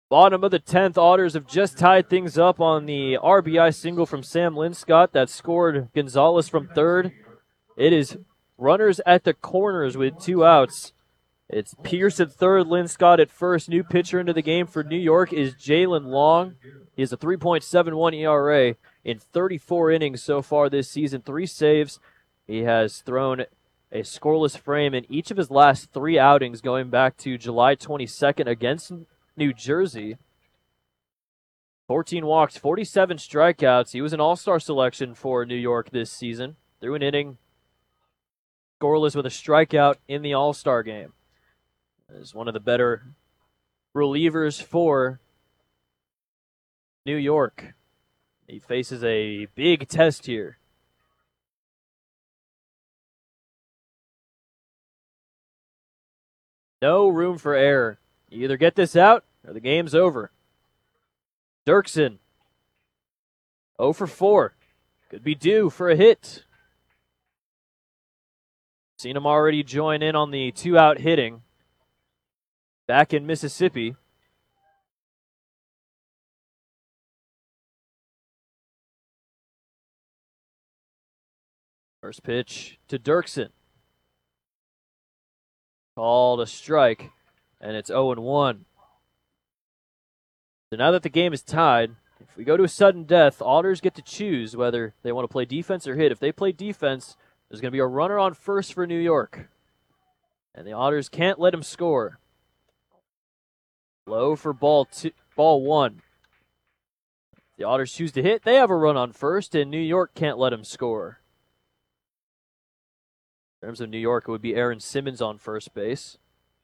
Bottom of the 10th, Otters have just tied things up on the RBI single from Sam Linscott that scored Gonzalez from third. It is runners at the corners with 2 outs. It's Pierce at third, Linscott at first. New pitcher into the game for New York is Jalen Long. He has a 3.71 ERA in 34 innings so far this season, 3 saves. He has thrown a scoreless frame in each of his last 3 outings going back to July 22nd against New Jersey. 14 walks, 47 strikeouts. He was an all-star selection for New York this season. Threw an inning, scoreless with a strikeout in the all-star game. Is one of the better relievers for New York. He faces a big test here. No room for error. You either get this out or the game's over. Dirksen, 0 for 4. Could be due for a hit. Seen him already join in on the 2-out hitting back in Mississippi. First pitch to Dirksen. Called a strike, and it's 0-1. So now that the game is tied, if we go to a sudden death, Otters get to choose whether they want to play defense or hit. If they play defense, there's going to be a runner on first for New York. And the Otters can't let him score. Low for ball 1. The Otters choose to hit. They have a run on first, and New York can't let him score. In terms of New York, it would be Aaron Simmons on first base.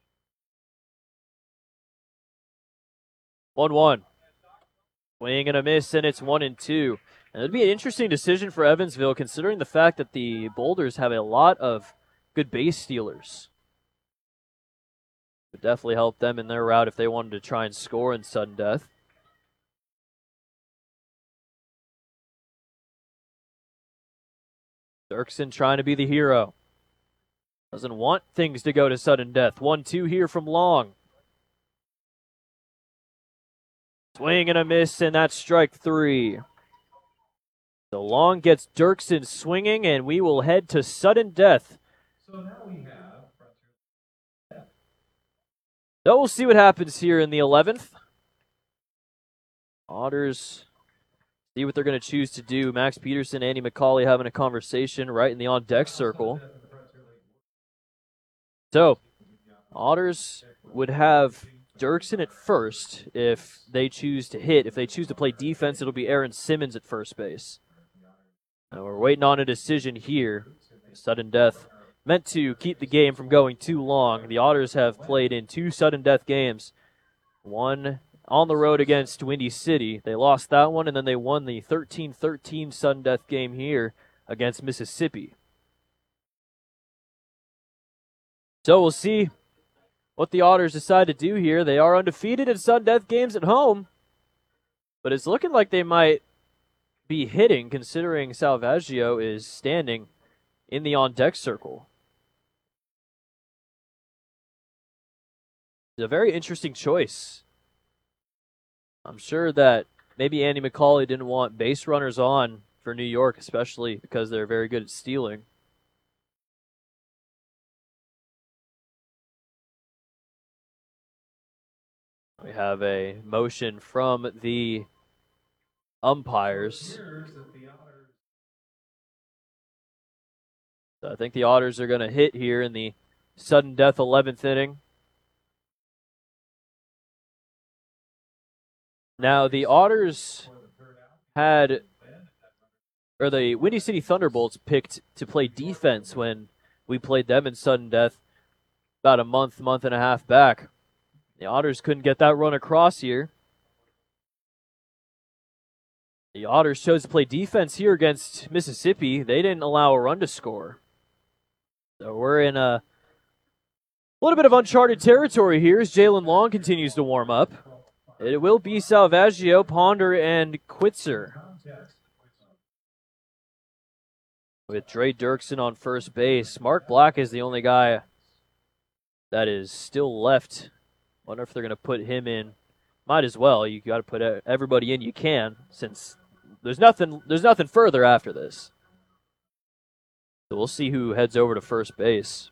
1-1. Swing and a miss, and it's 1-2. And it would be an interesting decision for Evansville, considering the fact that the Boulders have a lot of good base stealers. Would definitely help them in their route if they wanted to try and score in sudden death. Dirksen trying to be the hero. Doesn't want things to go to sudden death. 1-2 here from Long. Swing and a miss, and that's strike 3. So Long gets Dirksen swinging, and we will head to sudden death. So we'll see what happens here in the 11th. Otters see what they're going to choose to do. Max Peterson, Andy McCauley having a conversation right in the on-deck circle. So, Otters would have Dirksen at first if they choose to hit. If they choose to play defense, it'll be Aaron Simmons at first base. Now we're waiting on a decision here. Sudden death meant to keep the game from going too long. The Otters have played in 2 sudden death games. One on the road against Windy City. They lost that one, and then they won the 13-13 sudden death game here against Mississippi. So we'll see what the Otters decide to do here. They are undefeated in sudden death games at home, but it's looking like they might be hitting, considering Salvaggio is standing in the on-deck circle. It's a very interesting choice. I'm sure that maybe Andy McCauley didn't want base runners on for New York, especially because they're very good at stealing. We have a motion from the umpires. So I think the Otters are going to hit here in the sudden death 11th inning. Now the Otters the Windy City Thunderbolts picked to play defense when we played them in sudden death about a month and a half back. The Otters couldn't get that run across here. The Otters chose to play defense here against Mississippi. They didn't allow a run to score. So we're in a little bit of uncharted territory here as Jalen Long continues to warm up. It will be Salvaggio, Ponder, and Quitzer. With Dre Dirksen on first base. Mark Black is the only guy that is still left. Wonder if they're going to put him in Might as well. You got to put everybody in you can, since there's nothing further after this. So we'll see who heads over to first base.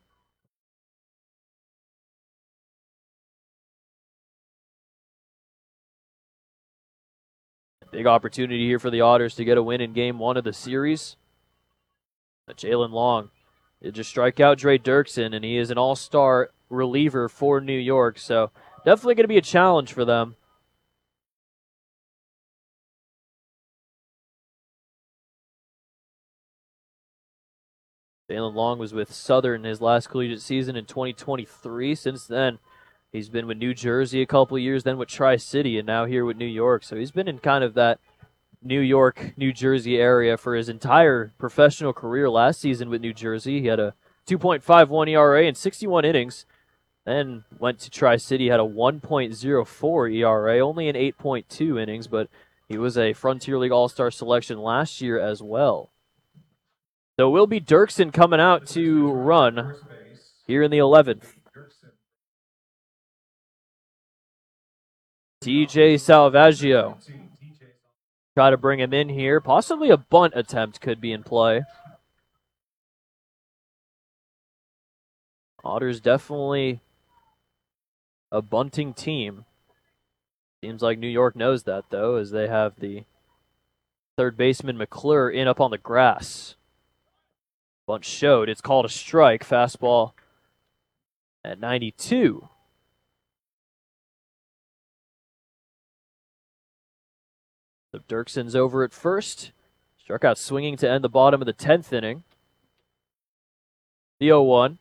Big opportunity here for the Otters to get a win in Game 1 of the series. Jalen Long did just strike out Dre Dirksen, and he is an all-star reliever for New York, so definitely going to be a challenge for them. Jalen Long was with Southern his last collegiate season in 2023. Since then, he's been with New Jersey a couple of years, then with Tri-City, and now here with New York. So he's been in kind of that New York, New Jersey area for his entire professional career. Last season with New Jersey, he had a 2.51 ERA in 61 innings. Then went to Tri-City, had a 1.04 ERA, only in 8.2 innings, but he was a Frontier League All-Star selection last year as well. So it will be Dirksen coming out to run here in the 11th. DJ Salvaggio. Try to bring him in here. Possibly a bunt attempt could be in play. Otters definitely a bunting team. Seems like New York knows that, though, as they have the third baseman McClure in up on the grass. Bunt showed. It's called a strike. Fastball at 92. So Dirksen's over at first. Struck out swinging to end the bottom of the 10th inning. The 0-1.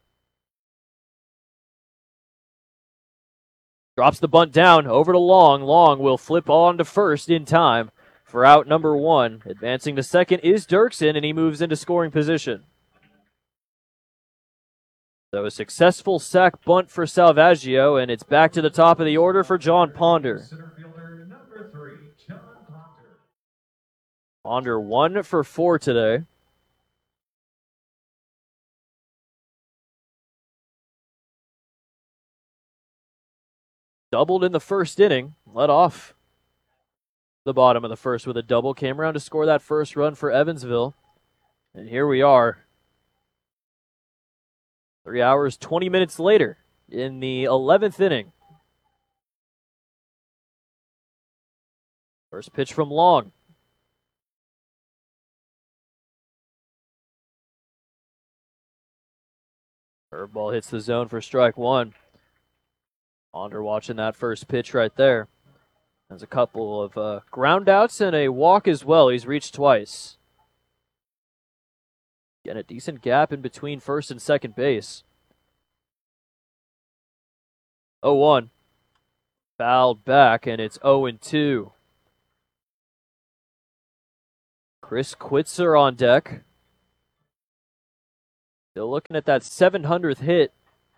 Drops the bunt down over to Long. Long will flip on to first in time for out number 1. Advancing to second is Dirksen, and he moves into scoring position. So a successful sac bunt for Salvaggio, and it's back to the top of the order for John Ponder. Ponder 1 for 4 today. Doubled in the first inning, led off the bottom of the first with a double. Came around to score that first run for Evansville. And here we are, 3 hours, 20 minutes later in the 11th inning. First pitch from Long. Curveball hits the zone for strike 1. Ponder watching that first pitch right there. There's a couple of ground outs and a walk as well. He's reached twice. Getting a decent gap in between first and second base. 0-1. Fouled back, and it's 0-2. Chris Quitzer on deck. Still looking at that 700th hit.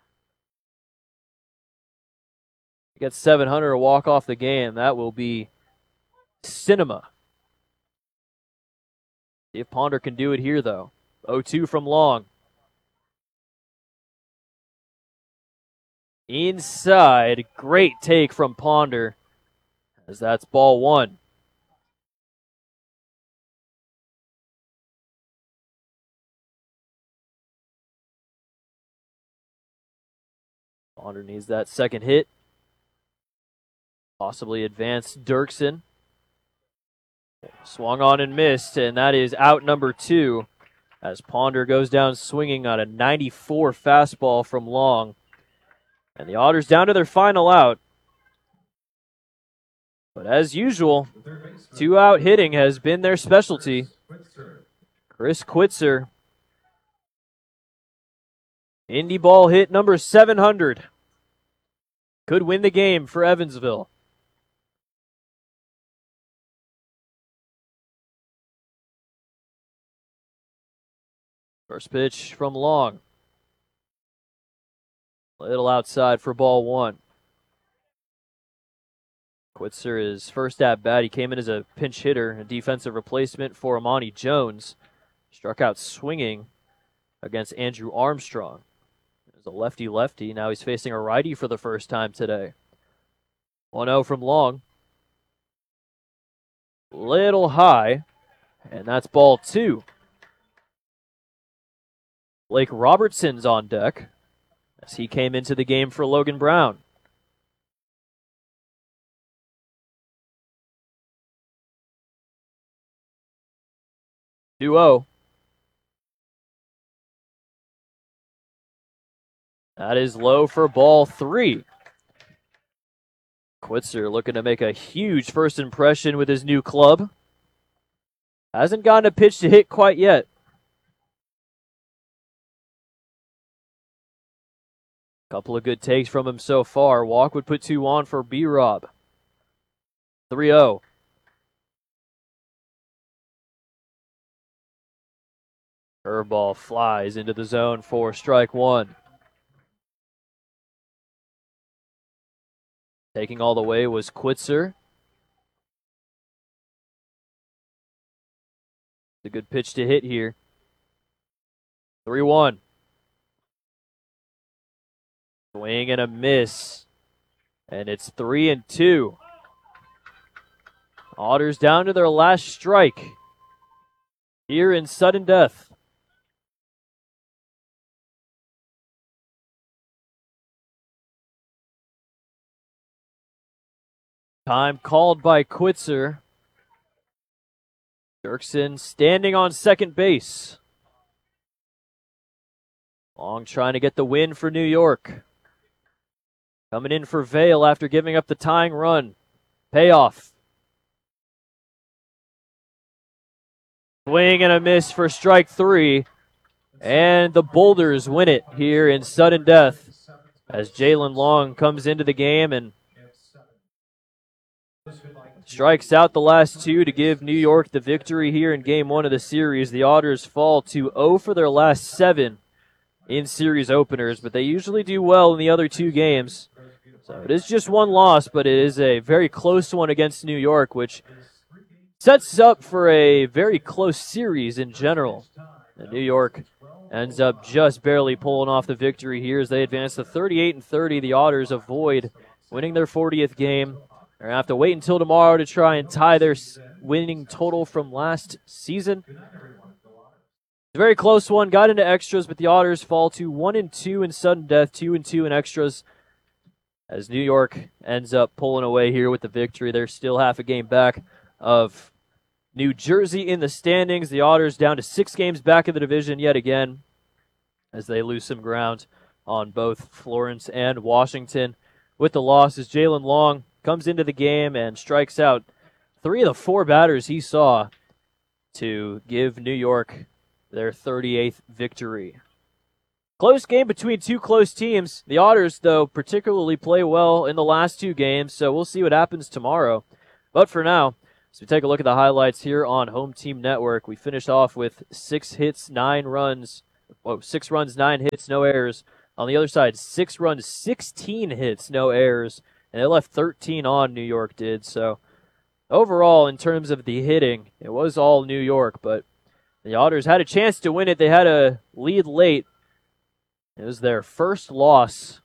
He gets 700 to walk off the game. That will be cinema. See if Ponder can do it here, though. 0-2 from Long. Inside. Great take from Ponder, as that's ball 1. Ponder needs that second hit. Possibly advanced Dirksen. Swung on and missed, and that is out number 2 as Ponder goes down swinging on a 94 fastball from Long. And the Otters down to their final out. But as usual, 2-out hitting has been their specialty. Chris Quitzer. Indie ball hit number 700. Could win the game for Evansville. First pitch from Long. Little outside for ball 1. Quitzer is first at bat. He came in as a pinch hitter, a defensive replacement for Amani Jones. Struck out swinging against Andrew Armstrong. It was a lefty-lefty. Now he's facing a righty for the first time today. 1-0 from Long. Little high, and that's ball 2. Blake Robertson's on deck as he came into the game for Logan Brown. (2-0). That is low for ball 3. Quitzer looking to make a huge first impression with his new club. Hasn't gotten a pitch to hit quite yet. Couple of good takes from him so far. Walk would put 2 on for B-Rob. 3-0. Curveball flies into the zone for strike 1. Taking all the way was Quitzer. A good pitch to hit here. 3-1. Swing and a miss. And it's 3-2. Otters down to their last strike here in sudden death. Time called by Quitzer. Dirksen standing on second base. Long trying to get the win for New York. Coming in for Vail after giving up the tying run. Payoff. Swing and a miss for strike 3. And the Boulders win it here in sudden death as Jalen Long comes into the game and strikes out the last 2 to give New York the victory here in Game 1 of the series. The Otters fall to 0 for their last 7 in series openers, but they usually do well in the other 2 games. So it is just 1 loss, but it is a very close one against New York, which sets up for a very close series in general. And New York ends up just barely pulling off the victory here as they advance to 38-30. The Otters avoid winning their 40th game. They're going to have to wait until tomorrow to try and tie their winning total from last season. It's a very close one. Got into extras, but the Otters fall to 1-2 in sudden death, 2-2 in extras. As New York ends up pulling away here with the victory. They're still half a game back of New Jersey in the standings. The Otters down to 6 games back in the division yet again as they lose some ground on both Florence and Washington. With the losses, Jalen Long comes into the game and strikes out 3 of the 4 batters he saw to give New York their 38th victory. Close game between 2 close teams. The Otters, though, particularly play well in the last 2 games, so we'll see what happens tomorrow. But for now, as we take a look at the highlights here on Home Team Network, we finished off with 6 hits, 9 runs. 6 runs, 9 hits, no errors. On the other side, 6 runs, 16 hits, no errors. And they left 13 on, New York did. So overall, in terms of the hitting, it was all New York. But the Otters had a chance to win it. They had a lead late. It was their first loss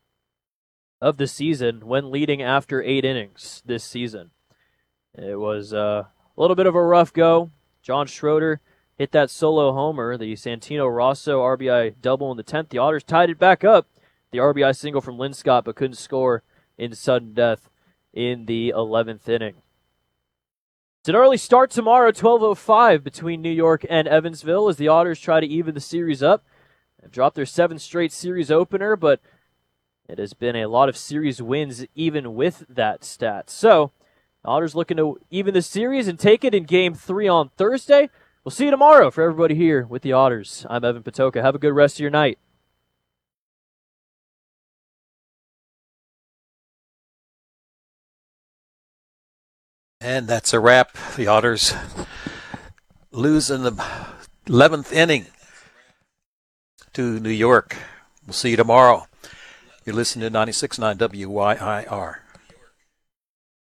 of the season when leading after 8 innings this season. It was a little bit of a rough go. John Schroeder hit that solo homer, the Santino Rosso RBI double in the 10th. The Otters tied it back up. The RBI single from Linscott, but couldn't score in sudden death in the 11th inning. It's an early start tomorrow, 12:05 between New York and Evansville as the Otters try to even the series up. They've dropped their 7th straight series opener, but it has been a lot of series wins even with that stat. So, Otters looking to even the series and take it in Game 3 on Thursday. We'll see you tomorrow for everybody here with the Otters. I'm Evan Patoka. Have a good rest of your night. And that's a wrap. The Otters lose in the 11th inning to New York. We'll see you tomorrow. You're listening to 96.9 WYIR.